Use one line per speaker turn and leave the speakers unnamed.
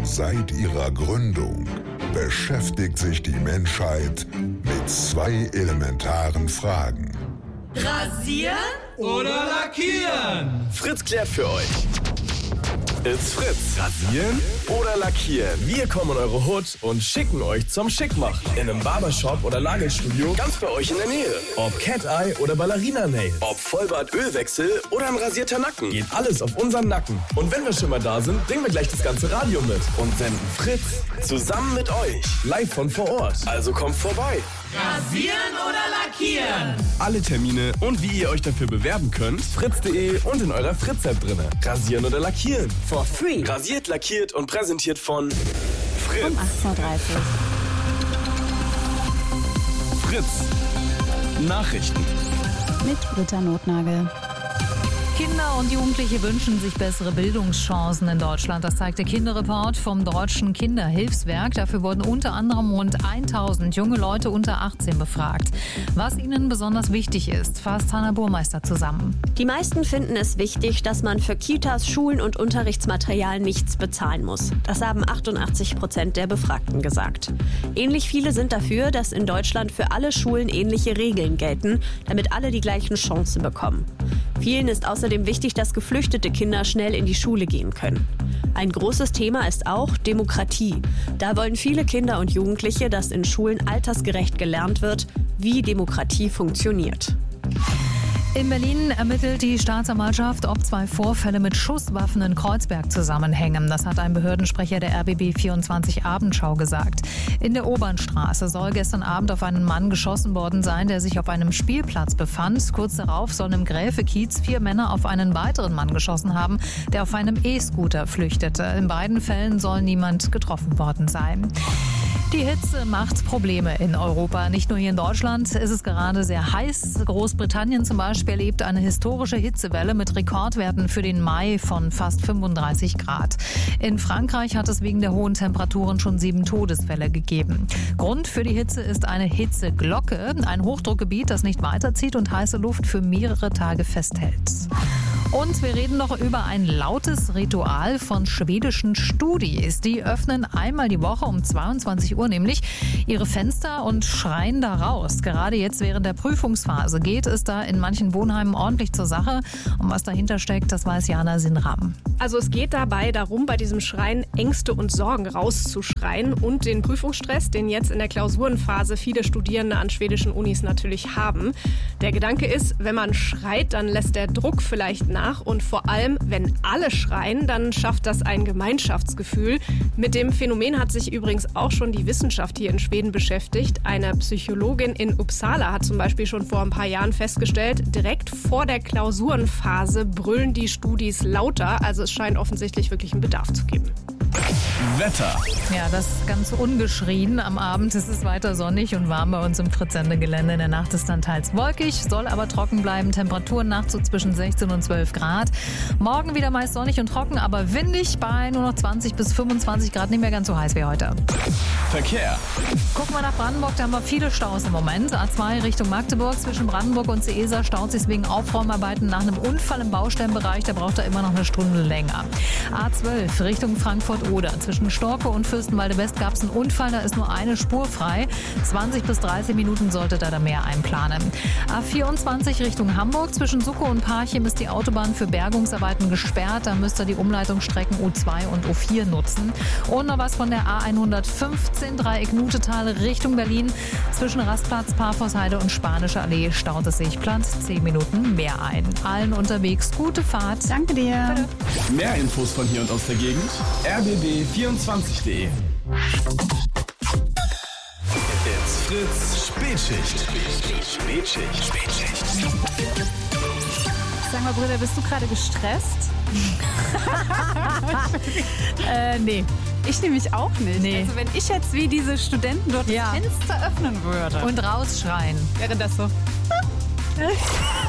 Seit ihrer Gründung beschäftigt sich die Menschheit mit 2 elementaren Fragen.
Rasieren
oder lackieren?
Fritz klärt für euch. It's Fritz. Rasieren oder lackieren? Wir kommen in eure Hut und schicken euch zum Schickmachen. In einem Barbershop oder Nagelstudio ganz bei euch in der Nähe. Ob Cat-Eye oder Ballerina-Nails. Ob Vollbart-Ölwechsel oder ein rasierter Nacken. Geht alles auf unseren Nacken. Und wenn wir schon mal da sind, bringen wir gleich das ganze Radio mit und senden Fritz zusammen mit euch. Live von vor Ort. Also kommt vorbei.
Rasieren oder lackieren?
Alle Termine und wie ihr euch dafür bewerben könnt, fritz.de und in eurer Fritz-App drinne. Rasieren oder lackieren? For free. Rasiert, lackiert und präsentiert von Fritz.
Um 18.30 Uhr.
Fritz. Nachrichten.
Mit Britta Notnagel.
Kinder und Jugendliche wünschen sich bessere Bildungschancen in Deutschland. Das zeigt der Kinderreport vom Deutschen Kinderhilfswerk. Dafür wurden unter anderem rund 1000 junge Leute unter 18 befragt. Was ihnen besonders wichtig ist, fasst Hanna Burmeister zusammen.
Die meisten finden es wichtig, dass man für Kitas, Schulen und Unterrichtsmaterial nichts bezahlen muss. Das haben 88% der Befragten gesagt. Ähnlich viele sind dafür, dass in Deutschland für alle Schulen ähnliche Regeln gelten, damit alle die gleichen Chancen bekommen. Vielen ist außerdem wichtig, dass geflüchtete Kinder schnell in die Schule gehen können. Ein großes Thema ist auch Demokratie. Da wollen viele Kinder und Jugendliche, dass in Schulen altersgerecht gelernt wird, wie Demokratie funktioniert.
In Berlin ermittelt die Staatsanwaltschaft, ob 2 Vorfälle mit Schusswaffen in Kreuzberg zusammenhängen. Das hat ein Behördensprecher der RBB 24 Abendschau gesagt. In der Obernstraße soll gestern Abend auf einen Mann geschossen worden sein, der sich auf einem Spielplatz befand. Kurz darauf sollen im Gräfekiez 4 Männer auf einen weiteren Mann geschossen haben, der auf einem E-Scooter flüchtete. In beiden Fällen soll niemand getroffen worden sein. Die Hitze macht Probleme in Europa. Nicht nur hier in Deutschland ist es gerade sehr heiß. Großbritannien zum Beispiel erlebt eine historische Hitzewelle mit Rekordwerten für den Mai von fast 35 Grad. In Frankreich hat es wegen der hohen Temperaturen schon 7 Todesfälle gegeben. Grund für die Hitze ist eine Hitzeglocke, ein Hochdruckgebiet, das nicht weiterzieht und heiße Luft für mehrere Tage festhält. Und wir reden noch über ein lautes Ritual von schwedischen Studis. Die öffnen einmal die Woche um 22 Uhr nämlich ihre Fenster und schreien da raus. Gerade jetzt während der Prüfungsphase geht es da in manchen Wohnheimen ordentlich zur Sache. Und was dahinter steckt, das weiß Jana Sinram.
Also es geht dabei darum, bei diesem Schreien Ängste und Sorgen rauszuschreien und den Prüfungsstress, den jetzt in der Klausurenphase viele Studierende an schwedischen Unis natürlich haben. Der Gedanke ist, wenn man schreit, dann lässt der Druck vielleicht nach und vor allem, wenn alle schreien, dann schafft das ein Gemeinschaftsgefühl. Mit dem Phänomen hat sich übrigens auch schon die Wissenschaft hier in Schweden beschäftigt. Eine Psychologin in Uppsala hat zum Beispiel schon vor ein paar Jahren festgestellt, direkt vor der Klausurenphase brüllen die Studis lauter. Also es scheint offensichtlich wirklich einen Bedarf zu geben.
Wetter.
Ja, das ganz ungeschrien. Am Abend ist es weiter sonnig und warm bei uns im Fritz-Sende-Gelände. In der Nacht ist dann teils wolkig, soll aber trocken bleiben. Temperaturen nachts so zwischen 16 und 12 Grad. Morgen wieder meist sonnig und trocken, aber windig bei nur noch 20 bis 25 Grad. Nicht mehr ganz so heiß wie heute.
Verkehr.
Gucken wir nach Brandenburg, da haben wir viele Staus im Moment. A2 Richtung Magdeburg, zwischen Brandenburg und Seesa staut sich wegen Aufräumarbeiten nach einem Unfall im Baustellenbereich. Da braucht er immer noch eine Stunde länger. A12 Richtung Frankfurt-Oder. Zwischen Storke und Fürstenwalde-West gab es einen Unfall, da ist nur eine Spur frei. 20 bis 30 Minuten sollte da mehr einplanen. A24 Richtung Hamburg, zwischen Suckow und Parchim ist die Autobahn für Bergungsarbeiten gesperrt. Da müsst ihr die Umleitungsstrecken U2 und U4 nutzen. Und noch was von der A115 Dreieck Nutetal Richtung Berlin. Zwischen Rastplatz, Parforshheide und Spanische Allee staut es sich platt 10 Minuten mehr ein. Allen unterwegs gute Fahrt.
Danke dir.
Bitte.
Mehr Infos von hier und aus der Gegend. rbb24.de. It's Fritz Spätschicht. Spätschicht.
Sag mal, Bruder, bist du gerade gestresst?
Nee.
Ich nämlich auch nicht.
Nee.
Also wenn ich jetzt wie diese Studenten dort das Fenster öffnen würde.
Und rausschreien.
Wäre das so?